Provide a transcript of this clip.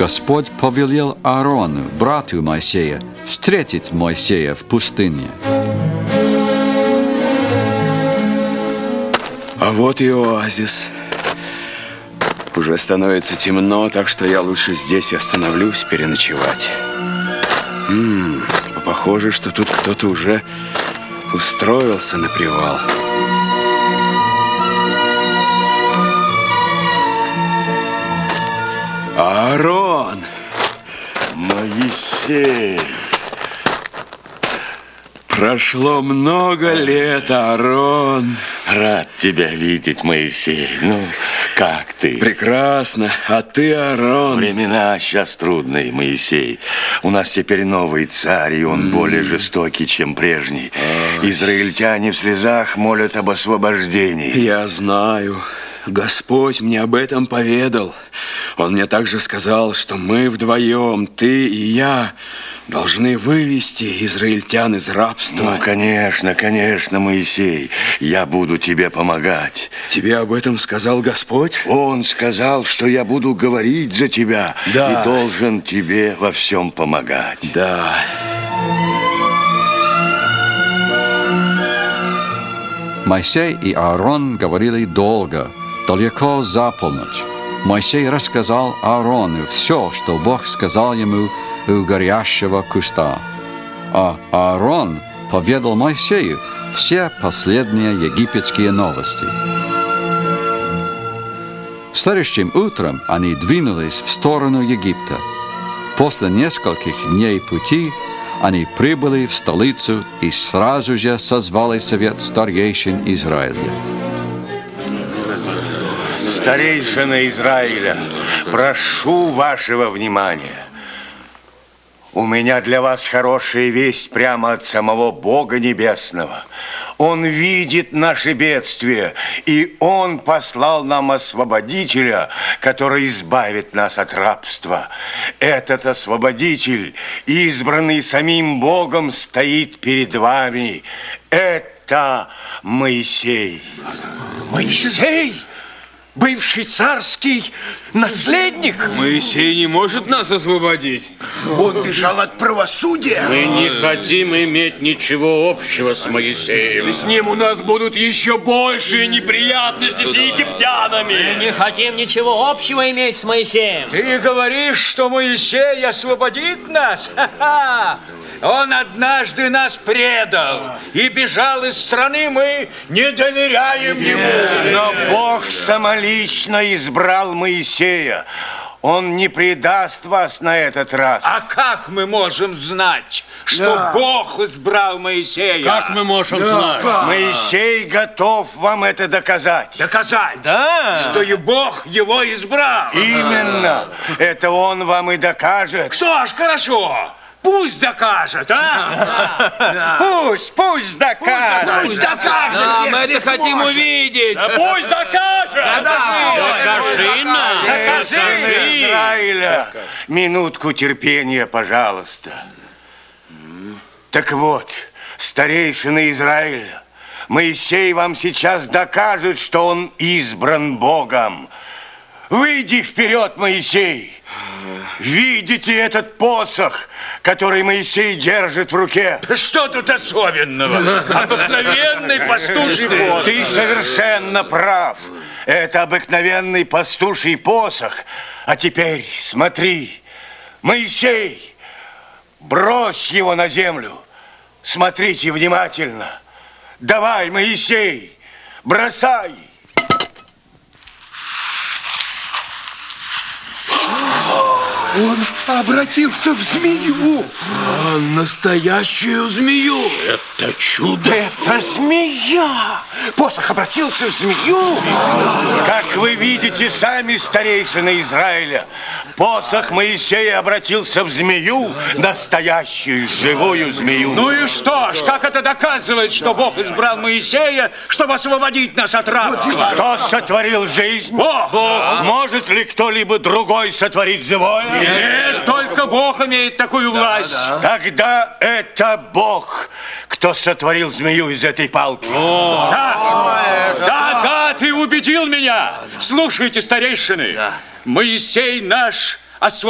Господь повелел Аарону, брату Моисея, встретить Моисея в пустыне. А вот и оазис. Уже становится темно, так что я лучше здесь остановлюсь переночевать. Похоже, что тут кто-то уже устроился на привал. Аарон! Моисей! Прошло много лет, Аарон. Рад тебя видеть, Моисей. Ну, как ты? Прекрасно. А ты, Аарон? Времена сейчас трудные, Моисей. У нас теперь новый царь, и он более жестокий, чем прежний. Израильтяне в слезах молят об освобождении. Я знаю. Господь мне об этом поведал. Он мне также сказал, что мы вдвоем, ты и я, должны вывести израильтян из рабства. Ну, конечно, конечно, Моисей. Я буду тебе помогать. Тебе об этом сказал Господь? Он сказал, что я буду говорить за тебя. Да. И должен тебе во всем помогать. Да. Моисей и Аарон говорили долго, далеко за полночь. Моисей рассказал Аарону все, что Бог сказал ему у горящего куста. А Аарон поведал Моисею все последние египетские новости. Следующим утром они двинулись в сторону Египта. После нескольких дней пути они прибыли в столицу и сразу же созвали совет старейшин Израиля. Старейшина Израиля, прошу вашего внимания. У меня для вас хорошая весть прямо от самого Бога Небесного. Он видит наши бедствия, и Он послал нам Освободителя, который избавит нас от рабства. Этот Освободитель, избранный самим Богом, стоит перед вами. Это Моисей. Моисей? Бывший царский наследник? Моисей не может нас освободить. Он бежал от правосудия. Мы не хотим иметь ничего общего с Моисеем. С ним у нас будут еще большие неприятности с египтянами. Мы не хотим ничего общего иметь с Моисеем. Ты говоришь, что Моисей освободит нас? Ха-ха! Он однажды нас предал и бежал из страны, мы не доверяем ему. Но Бог самолично избрал Моисея. Он не предаст вас на этот раз. А как мы можем знать, что Бог избрал Моисея? Как мы можем знать? Моисей готов вам это доказать. Доказать? Да. Что и Бог его избрал. Именно. Это он вам и докажет. Что ж, хорошо. Пусть докажет, а? Пусть докажет. Пусть докажет. Да, мы это хотим увидеть. Пусть докажет. Докажи нам. Старейшины Израиля, минутку терпения, пожалуйста. Так вот, старейшины Израиля, Моисей вам сейчас докажет, что он избран Богом. Выйди вперед, Моисей. Видите этот посох, который Моисей держит в руке? Что тут особенного? Обыкновенный пастуший посох. Ты совершенно прав. Это обыкновенный пастуший посох. А теперь смотри, Моисей, брось его на землю. Смотрите внимательно. Давай, Моисей, бросай. Он обратился в змею. Настоящую змею. Это чудо. Это змея. Посох обратился в змею. Как вы видите сами, старейшины Израиля, посох Моисея обратился в змею, настоящую живую змею. Ну и что ж, как это доказывает, что Бог избрал Моисея, чтобы освободить нас от рабства? Кто сотворил жизнь? Бог. Может ли кто-либо другой сотворить живое? Нет, только Бог имеет такую власть. Тогда это Бог, кто сотворил змею из этой палки. Да, ты убедил меня. Слушайте, старейшины, Моисей наш освободитель.